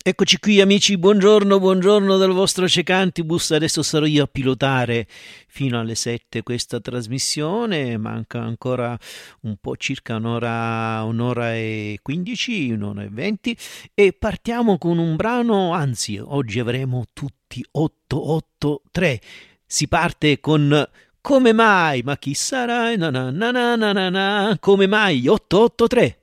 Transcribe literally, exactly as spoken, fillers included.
Eccoci qui amici, buongiorno, buongiorno dal vostro Cecantibus. Adesso sarò io a pilotare fino alle sette questa trasmissione, manca ancora un po', circa un'ora, un'ora e quindici, un'ora e venti, e partiamo con un brano, anzi oggi avremo tutti otto otto tre. Si parte con Come mai, ma chi sarà? Na na na na na na. Come mai otto otto tre.